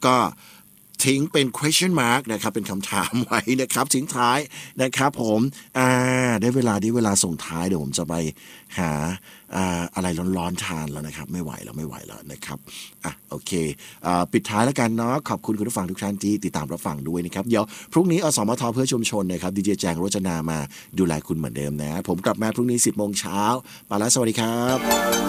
ก็ทิ้งเป็น question mark นะครับเป็นคำถามไว้นะครับทิ้งท้ายนะครับผมได้เวลาส่งท้ายเดี๋ยวผมจะไปหาอะไรร้อนๆทานแล้วนะครับไม่ไหวแล้วนะครับโอเคปิดท้ายแล้วกันเนาะขอบคุณคุณผู้ฟังทุกท่านที่ติดตามรับฟังด้วยนะครับเดี๋ยวพรุ่งนี้อสมทเพื่อชุมชนนะครับดีเจแจงโรจนามาดูแลคุณเหมือนเดิมนะผมกลับมาพรุ่งนี้ 10 โมงเช้าไปแล้วสวัสดีครับ